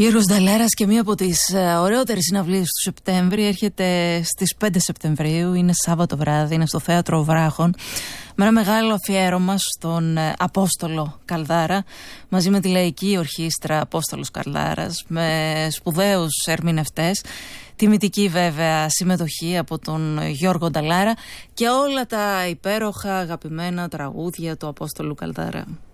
Γιώργος Νταλάρας και μία από τις ωραιότερες συναυλίες του Σεπτέμβρη έρχεται στις 5 Σεπτεμβρίου, είναι Σάββατο βράδυ, είναι στο Θέατρο Βράχων, με ένα μεγάλο αφιέρωμα στον Απόστολο Καλδάρα, μαζί με τη Λαϊκή Ορχήστρα Απόστολος Καλδάρας, με σπουδαίους ερμηνευτές, τιμητική βέβαια συμμετοχή από τον Γιώργο Νταλάρα και όλα τα υπέροχα αγαπημένα τραγούδια του Απόστολου Καλδάρα.